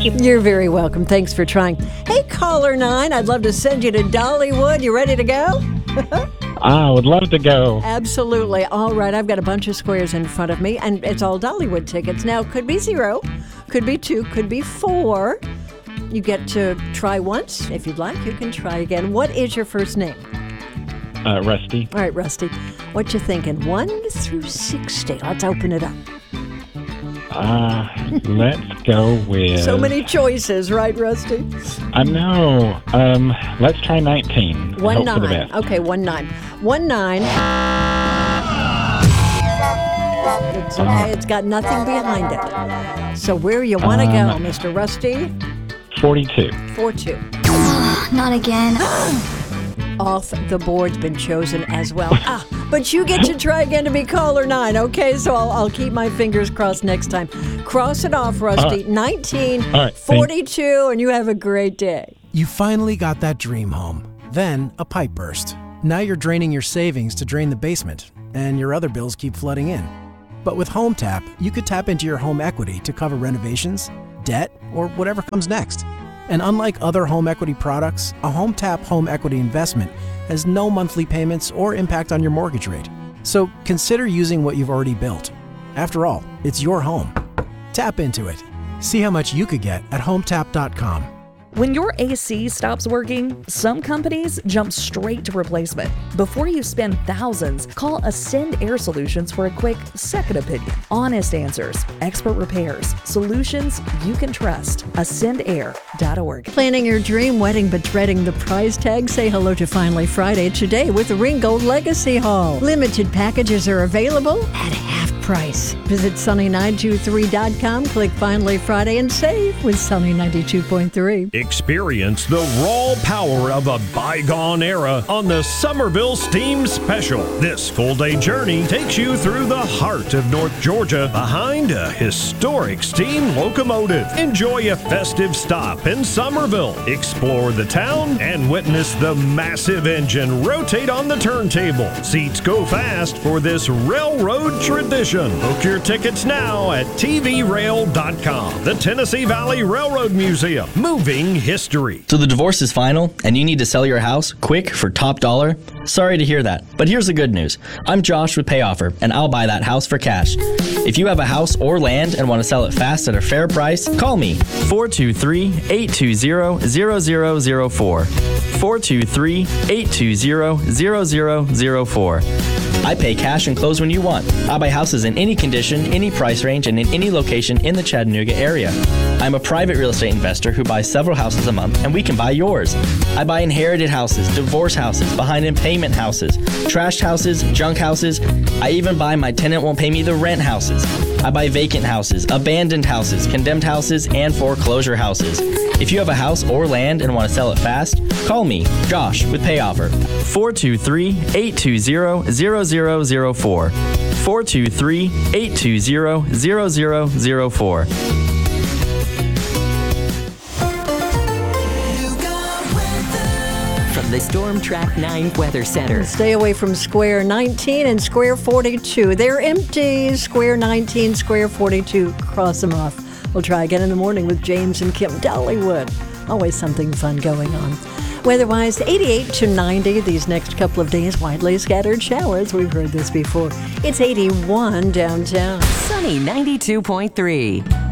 Thank you. You're very welcome. Thanks for trying. Hey, caller 9, I'd love to send you to Dollywood. You ready to go? I would love to go. Absolutely. All right, I've got a bunch of squares in front of me, and it's all Dollywood tickets. Now, could be 0, could be 2, could be 4. You get to try once. If you'd like, you can try again. What is your first name? Rusty. All right, Rusty. What you thinking? 1 through 60. Let's open it up. Let's go with... So many choices, right, Rusty? I know. Let's try 19. One Hope for the nine. best. Okay, 19. 19. It's got nothing behind it. So where you want to go, Mr. Rusty? 42. 4-2. Not again. Off the board's been chosen as well. But you get to try again to be caller 9, okay? So I'll keep my fingers crossed next time. Cross it off, Rusty. 19, right, 42, and you have a great day. You finally got that dream home. Then a pipe burst. Now you're draining your savings to drain the basement, and your other bills keep flooding in. But with Home Tap, you could tap into your home equity to cover renovations, debt, or whatever comes next. And unlike other home equity products, a Home Tap home equity investment has no monthly payments or impact on your mortgage rate. So consider using what you've already built. After all, it's your home. Tap into it. See how much you could get at hometap.com. When your AC stops working, some companies jump straight to replacement. Before you spend thousands, call Ascend Air Solutions for a quick second opinion. Honest answers, expert repairs, solutions you can trust. AscendAir.org. Planning your dream wedding but dreading the price tag? Say hello to Finally Friday today with the Ringgold Legacy Hall. Limited packages are available at half price. Visit Sunny923.com, click Finally Friday, and save with Sunny 92.3. Experience the raw power of a bygone era on the Somerville Steam Special. This full-day journey takes you through the heart of North Georgia behind a historic steam locomotive. Enjoy a festive stop in Somerville. Explore the town and witness the massive engine rotate on the turntable. Seats go fast for this railroad tradition. Book your tickets now at tvrail.com. The Tennessee Valley Railroad Museum. Moving history. So the divorce is final, and you need to sell your house quick for top dollar? Sorry to hear that, but here's the good news. I'm Josh with Payoffer, and I'll buy that house for cash. If you have a house or land and want to sell it fast at a fair price, call me, 423-820-0004. 423-820-0004. I pay cash and close when you want. I buy houses in any condition, any price range, and in any location in the Chattanooga area. I'm a private real estate investor who buys several houses a month, and we can buy yours. I buy inherited houses, divorce houses, behind in payment houses, trashed houses, junk houses. I even buy my tenant won't pay me the rent houses. I buy vacant houses, abandoned houses, condemned houses, and foreclosure houses. If you have a house or land and want to sell it fast, call me, Josh, with Payoffer, 423-820-0004. 423-820-0004. From the Storm Track 9 Weather Center. Stay away from Square 19 and Square 42. They're empty. Square 19, Square 42. Cross them off. We'll try again in the morning with James and Kim. Dollywood. Always something fun going on. Weather-wise, 88 to 90 these next couple of days. Widely scattered showers. We've heard this before. It's 81 downtown. Sunny 92.3.